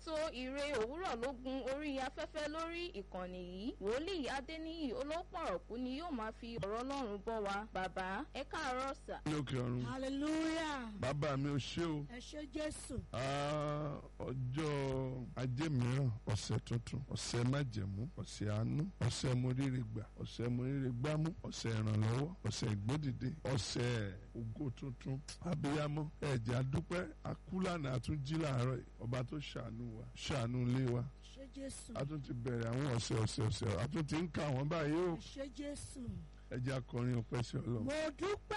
ètò ìre òwúrọ̀ ló gun orí afẹ́fẹ́ lórí ìkànnì yìí. Wòlíì Adéníyì Olópọ̀rọ̀kú ni yóò máa fi ọ̀rọ̀ Ọlọ́run bọ́ wa. Bàbá ẹ káàárọ̀ sà. lókè ọ̀run. hallelujah. bàbá mi ò ṣé o. ẹ ṣé Jésù. ọjọ́ ajé mìíràn, ọ̀sẹ̀ tuntun, ọ̀sẹ̀ májẹ̀mú, ọ̀sẹ̀ àánú, ọ̀sẹ̀ moríire gbà, ọ̀sẹ̀ moríire gbámú, ọ̀sẹ̀ ìrànlọ́wọ́, ọ̀sẹ̀ ìgbédìde, ọ̀sẹ̀ ògo tuntun. abiyamọ ẹ̀jẹ̀ adúpẹ́ akúlànà àtúnjí làárọ̀ yìí. ọba tó ṣàánú wa, ṣàánú ilé wa. ṣé Jésù. a tún ti bẹ̀rẹ̀ àwọn ọ̀sẹ̀ a tún ti ń kà wọ́n báyìí o. ṣé Jésù. ẹ jẹ́ akọrin ọpẹ́ sí Ọlọ́run. mo dúpẹ́.